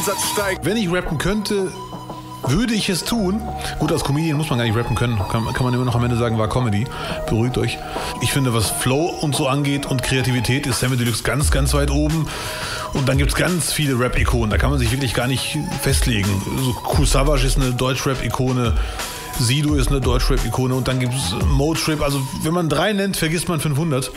Umsatz steigt. Wenn ich rappen könnte, würde ich es tun. Gut, als Comedian muss man gar nicht rappen können. Kann man immer noch am Ende sagen, war Comedy. Beruhigt euch. Ich finde, was Flow und so angeht und Kreativität, ist Samy Deluxe ganz, ganz weit oben. Und dann gibt es ganz viele Rap-Ikonen. Da kann man sich wirklich gar nicht festlegen. So Kool Savas ist eine Deutsch-Rap-Ikone. Sido ist eine Deutsch-Rap-Ikone. Und dann gibt es Motrip. Also, wenn man 3 nennt, vergisst man 500.